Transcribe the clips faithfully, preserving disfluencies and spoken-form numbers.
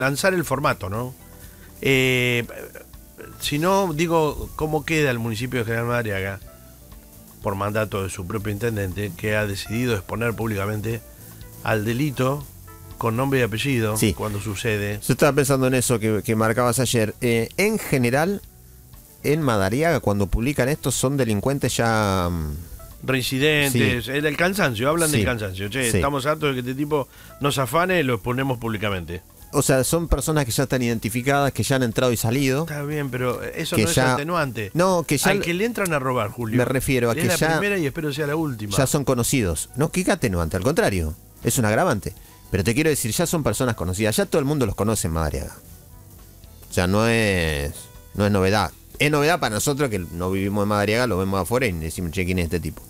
lanzar el formato, ¿no? Eh, si no, digo, ¿cómo queda el municipio de General Madariaga, por mandato de su propio intendente, que ha decidido exponer públicamente al delito con nombre y apellido sí. cuando sucede? Yo estaba pensando en eso que, que marcabas ayer. Eh, en general, en Madariaga, cuando publican esto, son delincuentes ya... Reincidentes, sí. el cansancio, hablan sí. del cansancio. Che, sí. estamos hartos de que este tipo nos afane y lo exponemos públicamente. O sea, son personas que ya están identificadas, que ya han entrado y salido. Está bien, pero eso que no ya, es atenuante. No, que ya... Al que le entran a robar, Julio. Me refiero a es que la ya... la primera y espero sea la última. Ya son conocidos. No, que atenuante, al contrario. Es un agravante. Pero te quiero decir, ya son personas conocidas. Ya todo el mundo los conoce en Madariaga. O sea, no es, no es novedad. Es novedad para nosotros que no vivimos en Madariaga, lo vemos afuera y decimos, che, ¿quién es este tipo?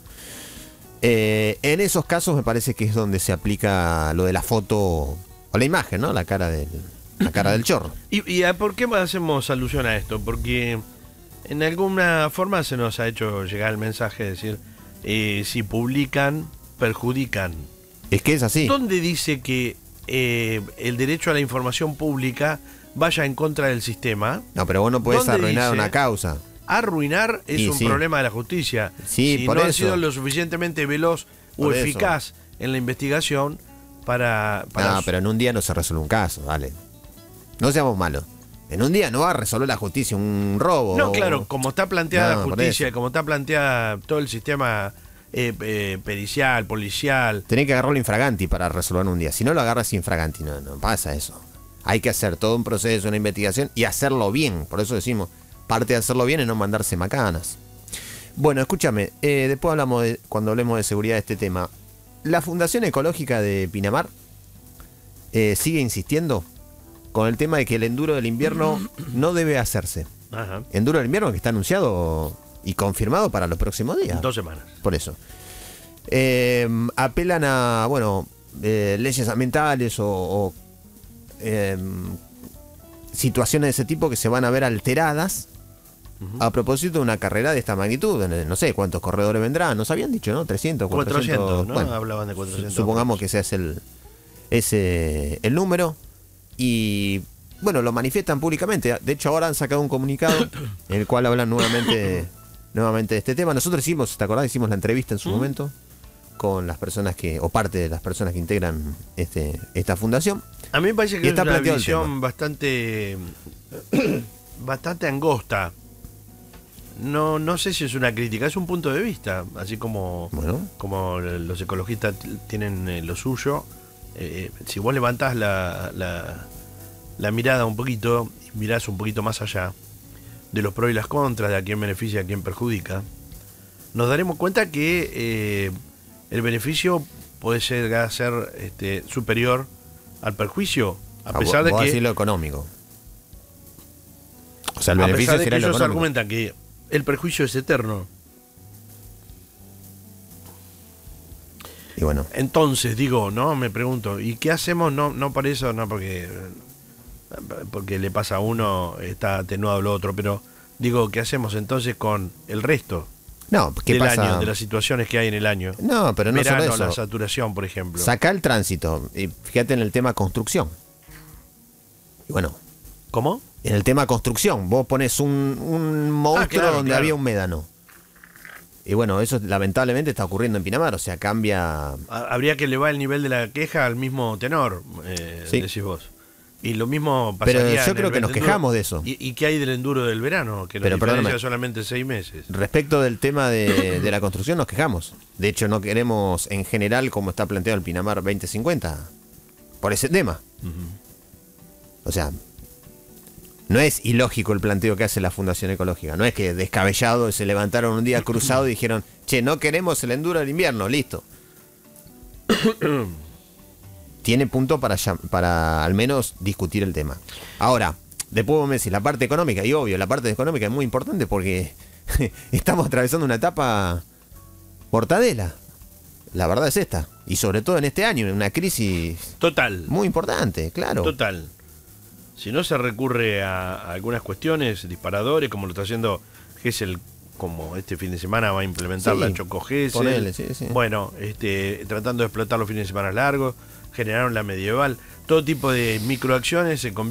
Eh, en esos casos me parece que es donde se aplica lo de la foto o la imagen, ¿no? La cara del, la cara del chorro. ¿Y, y a por qué hacemos alusión a esto? Porque en alguna forma se nos ha hecho llegar el mensaje de decir, eh, si publican, perjudican. Es que es así. ¿Dónde dice que eh, el derecho a la información pública vaya en contra del sistema? No, pero vos no podés arruinar una causa. Arruinar es y, un sí. problema de la justicia. Sí, si por no eso. ha sido lo suficientemente veloz o por eficaz eso. en la investigación para... para no, pero en un día no se resuelve un caso, dale. No seamos malos. En un día no va a resolver la justicia un robo. No, claro, como está planteada no, la justicia, como está planteada todo el sistema eh, eh, pericial, policial... Tenés que agarrarlo infraganti para resolver un día. Si no lo agarras infraganti, no, no pasa eso. Hay que hacer todo un proceso, una investigación y hacerlo bien. Por eso decimos, parte de hacerlo bien es no mandarse macanas. Bueno, escúchame, eh, después hablamos de, cuando hablemos de seguridad de este tema. La Fundación Ecológica de Pinamar eh, sigue insistiendo con el tema de que el enduro del invierno no debe hacerse. Ajá. Enduro del invierno que está anunciado y confirmado para los próximos días. Dos semanas. Por eso. Eh, apelan a, bueno, eh, leyes ambientales o... o eh, situaciones de ese tipo que se van a ver alteradas uh-huh. a propósito de una carrera de esta magnitud. No sé cuántos corredores vendrán, nos habían dicho, ¿no? trescientos, cuatrocientos, cuatrocientos, ¿no? Bueno, hablaban de cuatrocientos. Supongamos que ese es el, ese, el número. Y bueno, lo manifiestan públicamente. De hecho, ahora han sacado un comunicado en el cual hablan nuevamente, nuevamente de este tema. Nosotros hicimos, ¿te acordás? Hicimos la entrevista en su uh-huh. momento con las personas que, o parte de las personas que integran este, esta fundación. A mí me parece que es una visión bastante bastante angosta. No, no sé si es una crítica, es un punto de vista, así como, bueno. como los ecologistas tienen eh, lo suyo. Eh, si vos levantás la, la, la mirada un poquito, y mirás un poquito más allá de los pros y las contras, de a quién beneficia, a quién perjudica, nos daremos cuenta que eh, el beneficio puede ser, a ser este, superior al perjuicio, a pesar a vos, de vos que... decís lo económico. O sea, el a beneficio pesar de que será lo ellos económico. argumentan que el perjuicio es eterno. Y bueno. Entonces, digo, ¿no? Me pregunto, ¿y qué hacemos? No, no por eso, no porque... porque le pasa a uno, está atenuado lo otro, pero digo, ¿qué hacemos entonces con el resto? No, ¿qué del pasa? año, de las situaciones que hay en el año. No, pero no Verano, solo eso. la saturación, por ejemplo. Sacá el tránsito. Y fíjate en el tema construcción. Y bueno. ¿Cómo? En el tema construcción. Vos pones un, un monstruo ah, claro, donde claro. había un médano. Y bueno, eso lamentablemente está ocurriendo en Pinamar. O sea, cambia... Habría que elevar el nivel de la queja al mismo tenor, eh, sí. decís vos. Y lo mismo pasaría. Pero yo en creo el que nos enduro. quejamos de eso. ¿Y, ¿Y qué hay del enduro del verano? Que la Pero, diferencia perdóname. es solamente seis meses. Respecto del tema de, de la construcción, nos quejamos. De hecho, no queremos en general, como está planteado el Pinamar veinte cincuenta, por ese tema. Uh-huh. O sea, no es ilógico el planteo que hace la Fundación Ecológica. No es que descabellado se levantaron un día cruzado y dijeron, che, no queremos el enduro del invierno, listo. Tiene punto para, para al menos discutir el tema. Ahora, después vos me decís, la parte económica, y obvio, la parte económica es muy importante porque estamos atravesando una etapa mortadela. La verdad es esta. Y sobre todo en este año, una crisis total, muy importante, claro. Total. Si no se recurre a, a algunas cuestiones, disparadores, como lo está haciendo Gesell, como este fin de semana va a implementar sí, la Choco Gesell. Ponele, sí, sí. Bueno, este, tratando de explotar los fines de semana largos. generaron la medieval. Todo tipo de microacciones se convierten